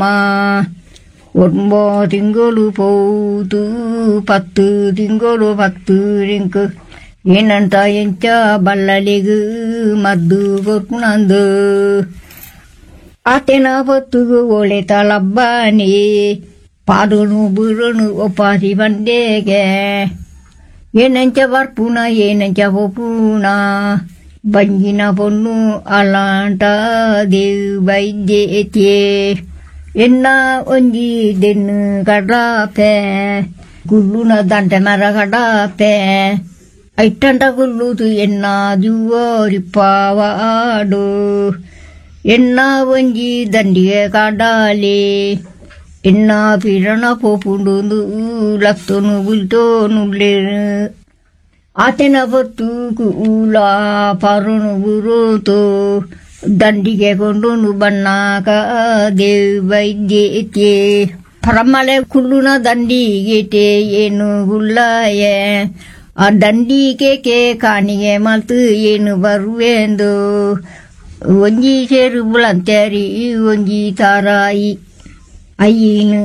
ಒಬ್ಬ ತಿಂಗಳು ಪೌದು 10 ತಿಂಗಳು 10 ರಿಂಕು ಏನಂತ ಎಂಚ ಬಲ್ಲಲಿಗು ಮದ್ದು ಕೊಟ್ನಂದು ಆತೆನ ಹೊತ್ತುಗು ಒಳೆತಲಬ್ಬನಿ ಪಾಡುನು ಬುರುನು ಒಪ್ಪಾಸಿ ಬಂಡೆಗೆ ಏನಂಚ ಬರ್ಪುನ ಏನಂಚ ಒಪ್ಪುನ ಬಂಜಿನ ಪೊನ್ನು ಅಲಾಂಟ ದೇವ್ ವೈದ್ಯೆ ಎನ್ನ ಒಂಜಿ ದೆನ್ನು ಕಡಾಪೆ ಕುಲ್ಲುನ ದಂಟೆ ಮರ ಕಡಾಪೆ ಐಟಂಟ ಕುಲ್ಲುದು ಎನ್ನ ಜುವರಿಪ್ಪವಾಡು ಎನ್ನ ಒಂಜಿ ದಂಡಿಗೆ ಕಡಾಲಿ ಎನ್ನ ಪಿರಣ ಪೋಪುಂಡು ಲತ್ತನು ಬುಲ್ತೋನುಲ್ಲೆ ಆತೆನ ಬತ್ತು ಕೂಲ ಪರುಣು ಗುರುತು ದಂಡಿಗೆ ಕೊಂಡುನು ಬಣ್ಣಾಕ ದೇವ್ ವೈದ್ಯೆ ಪರಮಲೆ ಕುಲ್ಲುನ ದಂಡಿಗೆ ಏನು ಗುಲ್ಲಾಯೆ ಆ ದಂಡಿಗೆ ಕಾಣಿಗೆ ಮಲ್ತು ಏನು ಬರುವೆಂದು ಒಂಜಿ ಸೇರು ಬುಳಂತೇರಿ ಒಂಜಿ ತಾರಾಯಿ ಅಯ್ಯನು